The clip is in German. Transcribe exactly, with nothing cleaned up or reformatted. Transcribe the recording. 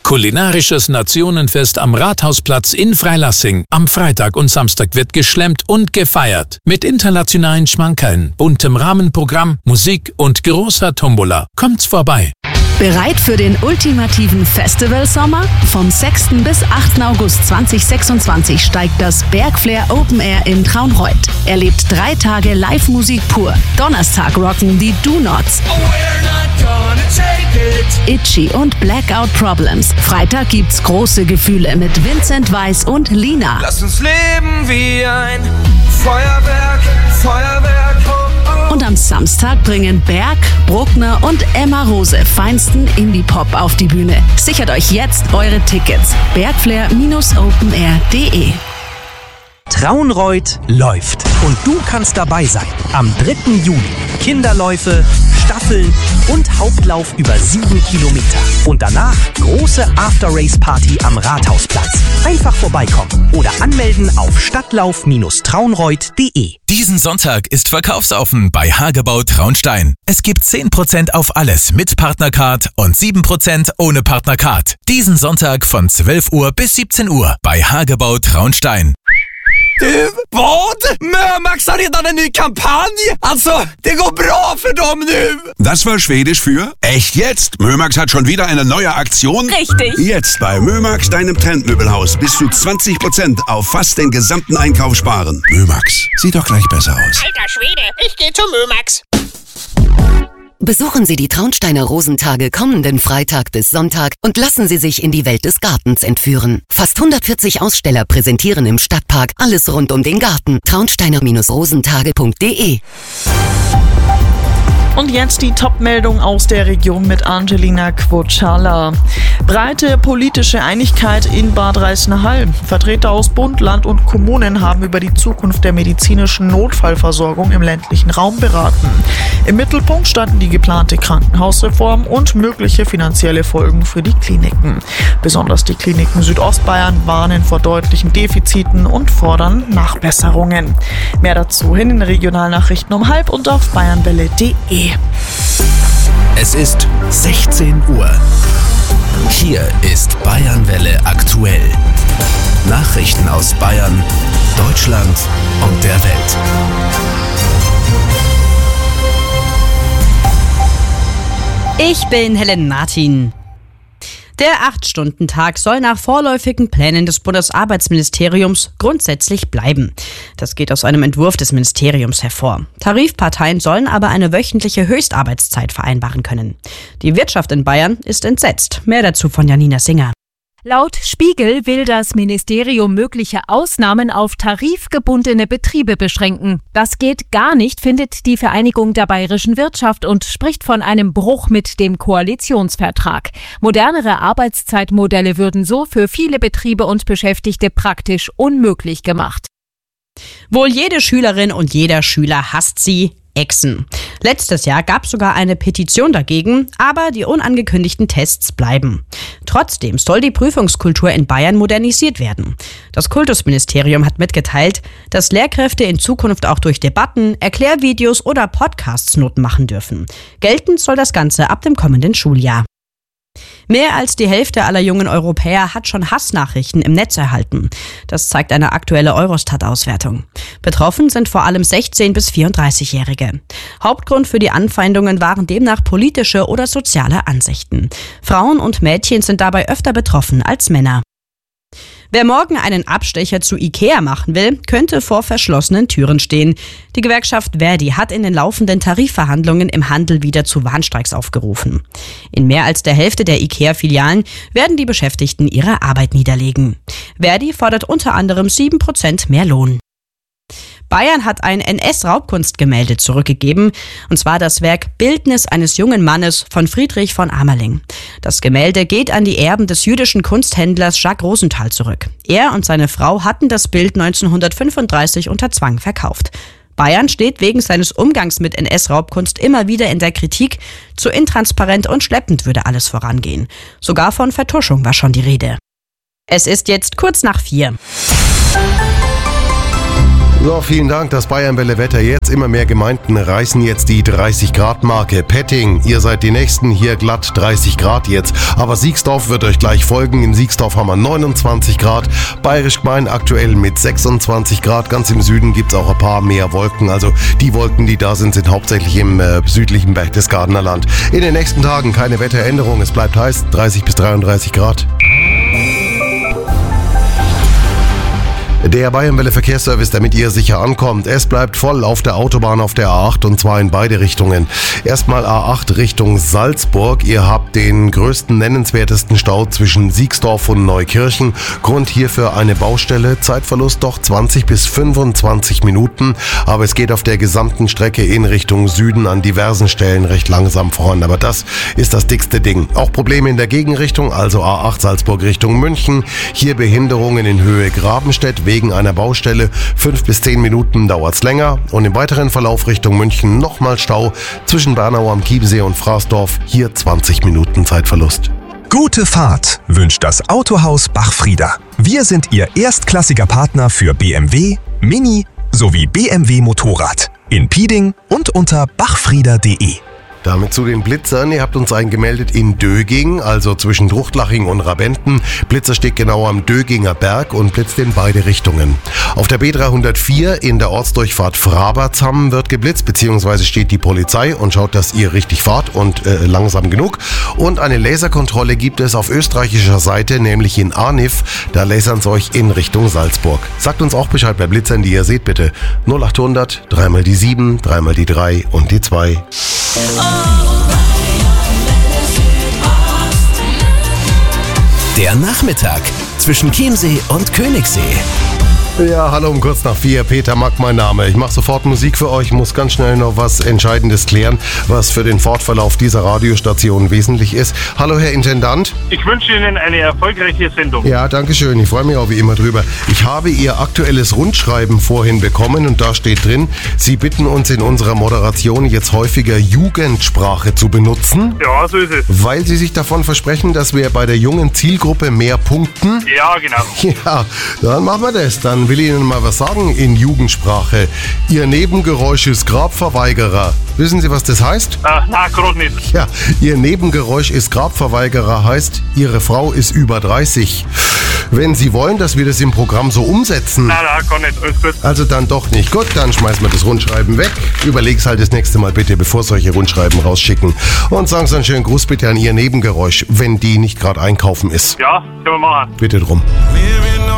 Kulinarisches Nationenfest am Rathausplatz in Freilassing. Am Freitag und Samstag wird geschlemmt und gefeiert. Mit internationalen Schmankerln, buntem Rahmenprogramm, Musik und großer Tombola. Kommt's vorbei. Bereit für den ultimativen Festivalsommer? Vom sechsten bis achten August zweitausendsechsundzwanzig steigt das Bergflair Open Air in Traunreut. Erlebt drei Tage Live-Musik pur. Donnerstag rocken die Do Nots, Itchy und Blackout Problems. Freitag gibt's große Gefühle mit Vincent Weiss und Lina. Lass uns leben wie ein Feuerwerk, Feuerwerk. Und am Samstag bringen Berg, Bruckner und Emma Rose feinsten Indie-Pop auf die Bühne. Sichert euch jetzt eure Tickets. bergflair Bindestrich open air punkt de. Traunreut läuft. Und du kannst dabei sein. Am dritten Juli. Kinderläufe, Staffeln und Hauptlauf über sieben Kilometer. Und danach große After-Race-Party am Rathausplatz. Einfach vorbeikommen oder anmelden auf stadtlauf Bindestrich traunreut punkt de. Diesen Sonntag ist verkaufsoffen bei Hagebau Traunstein. Es gibt zehn Prozent auf alles mit Partnercard und sieben Prozent ohne Partnercard. Diesen Sonntag von zwölf Uhr bis siebzehn Uhr bei Hagebau Traunstein. Du, vad? Mömax har redan en ny kampanj! Alltså, det går bra för dem nu! Das war Schwedisch für echt jetzt. Mömax hat schon wieder eine neue Aktion. Richtig. Jetzt bei Mömax, deinem Trendmöbelhaus, bis zu zwanzig Prozent auf fast den gesamten Einkauf sparen. Mömax, sieht doch gleich besser aus. Alter Schwede, ich gehe zu Mömax. Besuchen Sie die Traunsteiner Rosentage kommenden Freitag bis Sonntag und lassen Sie sich in die Welt des Gartens entführen. Fast hundertvierzig Aussteller präsentieren im Stadtpark alles rund um den Garten. traunsteiner rosentage punkt de. Und jetzt die Top-Meldung aus der Region mit Angelina Quocciala. Breite politische Einigkeit in Bad Reichenhall. Vertreter aus Bund, Land und Kommunen haben über die Zukunft der medizinischen Notfallversorgung im ländlichen Raum beraten. Im Mittelpunkt standen die geplante Krankenhausreform und mögliche finanzielle Folgen für die Kliniken. Besonders die Kliniken Südostbayern warnen vor deutlichen Defiziten und fordern Nachbesserungen. Mehr dazu in den Regionalnachrichten um halb und auf bayernwelle punkt de. Es ist sechzehn Uhr. Hier ist Bayernwelle aktuell. Nachrichten aus Bayern, Deutschland und der Welt. Ich bin Helen Martin. Der acht-Stunden-Tag soll nach vorläufigen Plänen des Bundesarbeitsministeriums grundsätzlich bleiben. Das geht aus einem Entwurf des Ministeriums hervor. Tarifparteien sollen aber eine wöchentliche Höchstarbeitszeit vereinbaren können. Die Wirtschaft in Bayern ist entsetzt. Mehr dazu von Janina Singer. Laut Spiegel will das Ministerium mögliche Ausnahmen auf tarifgebundene Betriebe beschränken. Das geht gar nicht, findet die Vereinigung der bayerischen Wirtschaft und spricht von einem Bruch mit dem Koalitionsvertrag. Modernere Arbeitszeitmodelle würden so für viele Betriebe und Beschäftigte praktisch unmöglich gemacht. Wohl jede Schülerin und jeder Schüler hasst sie. Echsen. Letztes Jahr gab es sogar eine Petition dagegen, aber die unangekündigten Tests bleiben. Trotzdem soll die Prüfungskultur in Bayern modernisiert werden. Das Kultusministerium hat mitgeteilt, dass Lehrkräfte in Zukunft auch durch Debatten, Erklärvideos oder Podcasts Noten machen dürfen. Geltend soll das Ganze ab dem kommenden Schuljahr. Mehr als die Hälfte aller jungen Europäer hat schon Hassnachrichten im Netz erhalten. Das zeigt eine aktuelle Eurostat-Auswertung. Betroffen sind vor allem sechzehn- bis vierunddreißigjährige. Hauptgrund für die Anfeindungen waren demnach politische oder soziale Ansichten. Frauen und Mädchen sind dabei öfter betroffen als Männer. Wer morgen einen Abstecher zu Ikea machen will, könnte vor verschlossenen Türen stehen. Die Gewerkschaft Verdi hat in den laufenden Tarifverhandlungen im Handel wieder zu Warnstreiks aufgerufen. In mehr als der Hälfte der Ikea-Filialen werden die Beschäftigten ihre Arbeit niederlegen. Verdi fordert unter anderem sieben Prozent mehr Lohn. Bayern hat ein N S-Raubkunstgemälde zurückgegeben, und zwar das Werk Bildnis eines jungen Mannes von Friedrich von Amerling. Das Gemälde geht an die Erben des jüdischen Kunsthändlers Jacques Rosenthal zurück. Er und seine Frau hatten das Bild neunzehnhundertfünfunddreißig unter Zwang verkauft. Bayern steht wegen seines Umgangs mit N S-Raubkunst immer wieder in der Kritik. Zu intransparent und schleppend würde alles vorangehen. Sogar von Vertuschung war schon die Rede. Es ist jetzt kurz nach vier. So, vielen Dank. Das Bayernwelle-Wetter jetzt. Immer mehr Gemeinden reißen jetzt die dreißig Grad Marke. Petting, ihr seid die Nächsten. Hier glatt dreißig Grad jetzt. Aber Siegsdorf wird euch gleich folgen. In Siegsdorf haben wir neunundzwanzig Grad. Bayerisch Gmein aktuell mit sechsundzwanzig Grad. Ganz im Süden gibt es auch ein paar mehr Wolken. Also die Wolken, die da sind, sind hauptsächlich im äh, südlichen Berchtesgadener Land. In den nächsten Tagen keine Wetteränderung. Es bleibt heiß. dreißig bis dreiunddreißig Grad. Der Bayernwelle Verkehrsservice, damit ihr sicher ankommt. Es bleibt voll auf der Autobahn auf der A acht und zwar in beide Richtungen. Erstmal A acht Richtung Salzburg. Ihr habt den größten, nennenswertesten Stau zwischen Siegsdorf und Neukirchen. Grund hierfür eine Baustelle. Zeitverlust doch zwanzig bis fünfundzwanzig Minuten. Aber es geht auf der gesamten Strecke in Richtung Süden an diversen Stellen recht langsam voran. Aber das ist das dickste Ding. Auch Probleme in der Gegenrichtung, also A acht Salzburg Richtung München. Hier Behinderungen in Höhe Grabenstedt wegen einer Baustelle. Fünf bis zehn Minuten dauert's länger. Und im weiteren Verlauf Richtung München nochmal Stau zwischen Bernau am Chiemsee und Fraßdorf. Hier zwanzig Minuten Zeitverlust. Gute Fahrt wünscht das Autohaus Bachfrieder. Wir sind Ihr erstklassiger Partner für B M W, Mini sowie B M W Motorrad. In Pieding und unter bachfrieder punkt de. Damit zu den Blitzern. Ihr habt uns eingemeldet in Döging, also zwischen Druchtlaching und Rabenten. Blitzer steht genau am Döginger Berg und blitzt in beide Richtungen. Auf der B dreihundertvier in der Ortsdurchfahrt Frabertshamm wird geblitzt, beziehungsweise steht die Polizei und schaut, dass ihr richtig fahrt und äh, langsam genug. Und eine Laserkontrolle gibt es auf österreichischer Seite, nämlich in Arnif. Da lasern sie euch in Richtung Salzburg. Sagt uns auch Bescheid bei Blitzern, die ihr seht, bitte. null acht hundert, dreimal die sieben, dreimal die drei und die zwei. Der Nachmittag zwischen Chiemsee und Königssee. Ja, hallo um kurz nach vier. Peter Mack mein Name. Ich mache sofort Musik für euch, muss ganz schnell noch was Entscheidendes klären, was für den Fortverlauf dieser Radiostation wesentlich ist. Hallo Herr Intendant. Ich wünsche Ihnen eine erfolgreiche Sendung. Ja, danke schön. Ich freue mich auch wie immer drüber. Ich habe Ihr aktuelles Rundschreiben vorhin bekommen und da steht drin, Sie bitten uns in unserer Moderation jetzt häufiger Jugendsprache zu benutzen. Ja, so ist es. Weil Sie sich davon versprechen, dass wir bei der jungen Zielgruppe mehr punkten. Ja, genau. Ja, dann machen wir das. Dann will ich Ihnen mal was sagen in Jugendsprache. Ihr Nebengeräusch ist Grabverweigerer. Wissen Sie, was das heißt? Äh, nein, gerade nicht. Ja, Ihr Nebengeräusch ist Grabverweigerer heißt, Ihre Frau ist über dreißig. Wenn Sie wollen, dass wir das im Programm so umsetzen. Nein, nein, gar nicht. Alles gut. Also dann doch nicht. Gut, dann schmeißen wir das Rundschreiben weg. Überleg's halt das nächste Mal bitte, bevor solche Rundschreiben rausschicken. Und sagen Sie einen schönen Gruß bitte an Ihr Nebengeräusch, wenn die nicht gerade einkaufen ist. Ja, können wir machen. Bitte drum.